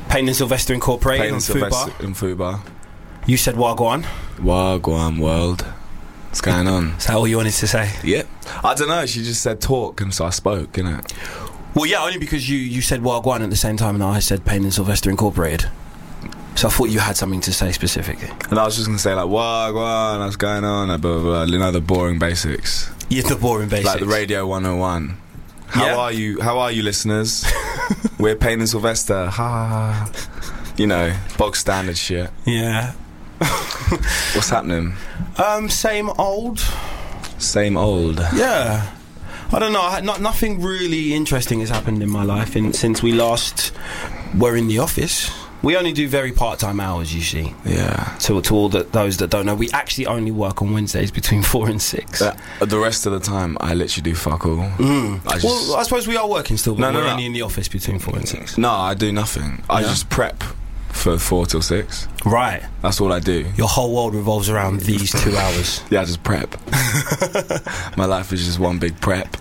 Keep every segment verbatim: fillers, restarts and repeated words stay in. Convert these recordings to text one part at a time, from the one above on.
Payne and Sylvester Incorporated Payne on and Sylvester Fubar. in Fubar. You said Wagwan. Wagwan world. What's going on? Is that all you wanted to say? Yeah. I don't know, she just said talk, and so I spoke, innit? Well, yeah, only because you, you said Wagwan at the same time and I said Payne and Sylvester Incorporated. So I thought you had something to say specifically. And I was just going to say, like, Wagwan, what's going on? Blah, blah, blah. You know, the boring basics. Yeah, the boring basics. Like the Radio one oh one. How Yeah. are you? How are you, listeners? We're Payne and Sylvester. Ha ha ha. You know, bog standard shit. Yeah. What's happening? Um, same old. Same old. Yeah. I don't know. I had not, nothing really interesting has happened in my life in, since we last were in the office. We only do very part-time hours, you see. Yeah. To, to all the, those that don't know, we actually only work on Wednesdays between four and six. Uh, the rest of the time, I literally do fuck all. Mm. I just, well, I suppose we are working still, but No, no, we're no. only in the office between four and six. no, I do nothing. I Yeah? just prep for four till six. Right. That's all I do. Your whole world revolves around these two hours. Yeah, I just prep. My life is just one big prep.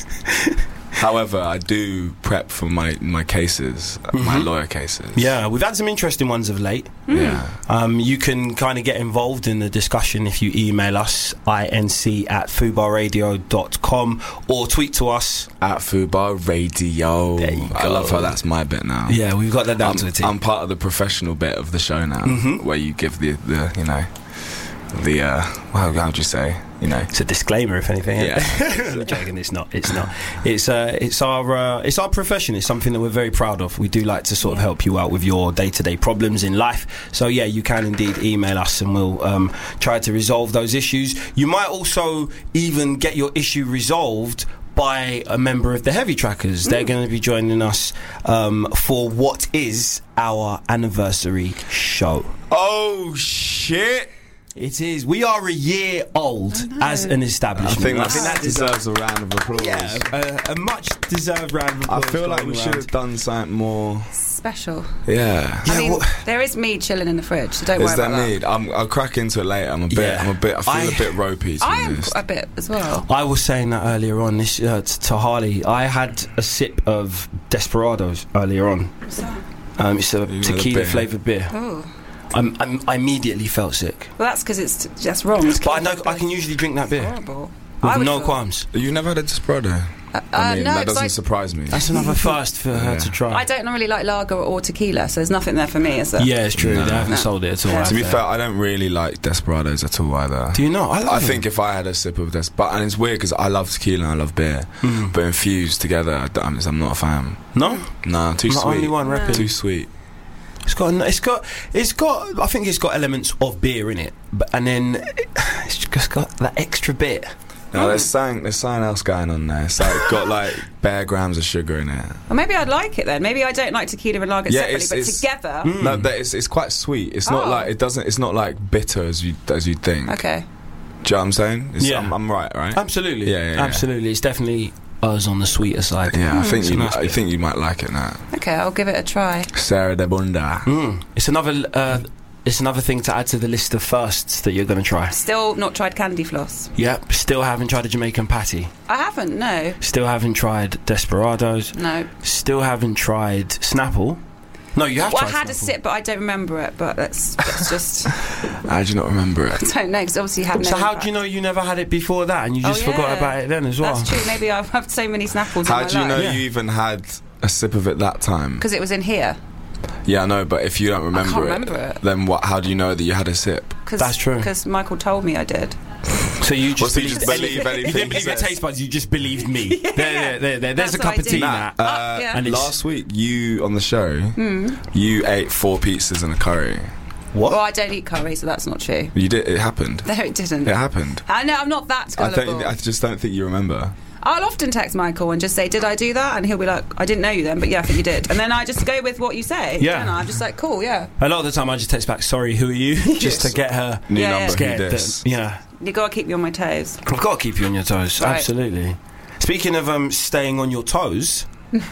However, I do prep for my, my cases, mm-hmm. my lawyer cases. Yeah, we've had some interesting ones of late. Mm. Yeah. Um, you can kind of get involved in the discussion if you email us, inc at fubarradio dot com, or tweet to us. At Fubar Radio. There you I go. love how that's my bit now. Yeah, we've got that down I'm, to a T. I'm part of the professional bit of the show now, Mhm. where you give the, the you know, the, uh, well, how would you say, you know. It's a disclaimer, if anything. Yeah. I'm joking. It's not. It's not. It's uh, it's our uh, it's our profession. It's something that we're very proud of. We do like to sort of help you out with your day-to-day problems in life. So yeah, you can indeed email us, and we'll um, try to resolve those issues. You might also even get your issue resolved by a member of the Heavy Trackers. Mm. They're going to be joining us um, for what is our anniversary show. Oh, shit. It is. We are a year old as an I establishment. think, I that think that deserves a round of applause. Yeah, a, a much deserved round of I applause. feel like going we around. should have done something more. Special. Yeah. I Yeah, mean, what- there is mead chilling in the fridge, so don't Is worry there about need? I'm, I'll crack into it later. I'm a bit. Yeah. I'm a bit. I feel I- a bit ropey. To that. I be am honest. a bit as well. I was saying that earlier on this uh, t- to Harley. I had a sip of Desperados earlier on. What's that? Um, it's a You had a tequila beer. flavoured beer. Oh. I'm, I'm, I immediately felt sick, Well, that's because it's that's wrong. It's but I know I can usually drink that beer horrible. I with would no feel- qualms. You've never had a Desperado? Uh, I mean, uh, no, that 'cause doesn't I, surprise me. That's another first for her Yeah. to try. I don't really like lager or tequila, so there's nothing there for me, is there? Yeah, it's true. No. They haven't No. sold it at all. Yeah. have To be they? fair, I don't really like Desperados at all either. do you not? I, love I them. think if I had a sip of Des, but and it's weird because I love tequila and I love beer, Mm. but infused together, I don't- I'm, I'm not a fan. no. Nah, too I'm the sweet. only one repping. Too sweet. It's got, it's got, it's got. I think it's got elements of beer in it, but and then it's just got that extra bit. No, there's something, there's something else going on there. It's like got like bare grams of sugar in it. Well, maybe I'd like it then. Maybe I don't like tequila and lager Yeah, separately, it's- but it's- together. Mm. No, that it's, it's quite sweet. It's not Oh. like it doesn't. It's not like bitter as you as you think. Okay. Do you know what I'm saying? It's, Yeah. I'm, I'm right, right? Absolutely, Yeah, yeah, yeah. absolutely. It's definitely us on the sweeter side. Yeah, I think It's a you. nice I bit. think you might like it now. Okay, I'll give it a try. Sarah de Bunda. Mm. It's another. Uh, it's another thing to add to the list of firsts that you're going to try. Still not tried candy floss. Yep. Still haven't tried a Jamaican patty. I haven't, no. Still haven't tried Desperados. No. Still haven't tried Snapple. No, you have Well, I tried had a Snapple. sip, but I don't remember it. But that's, that's just. How do you not remember it? I don't know, because obviously you have no. So how impact. do you know you never had it before that, and you Oh, just forgot yeah. about it then as well? That's true. Maybe I've had so many Snapples How in my do you know life. Yeah. you even had a sip of it that time? Because it was in here. Yeah, I know, but if you don't remember, can't it, remember it. then what? How do you know that you had a sip? Cause, That's true. Because Michael told me I did. So you just, Well, so you believed just believe anything. anything You didn't he beve your says. taste buds. You just believed me. There, there, there, there. There's That's a what cup I of did. tea, Nah. Nat. Uh, Oh, yeah. And it's- last week, you on the show, Hmm. you ate four pizzas and a curry. What? Well, I don't eat curry, so that's not true. You did. It happened. No, it didn't. It happened. I know, I'm not that I gullible. don't. I just don't think you remember. I'll often text Michael and just say, did I do that? And he'll be like, I didn't know you then, but yeah, I think you did. And then I just go with what you say. Yeah. And I'm just like, cool, yeah. A lot of the time, I just text back, "Sorry, who are you?" just to get her New Yeah, number. yeah. Who scared. dis? That, yeah, You got to keep me on my toes. I've got to keep you on your toes. Right. Absolutely. Speaking of um, staying on your toes,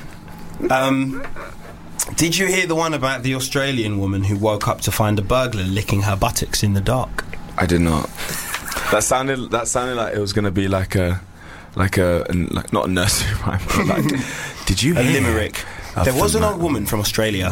um, did you hear the one about the Australian woman who woke up to find a burglar licking her buttocks in the dark? I did not. That sounded. That sounded like it was going to be like a, like a, an, like not a nursery rhyme, but like, did you A hear? limerick. I There was an think old woman from Australia